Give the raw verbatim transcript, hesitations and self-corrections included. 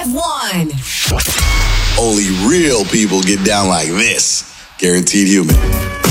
one. Only real people get down like this. Guaranteed Human.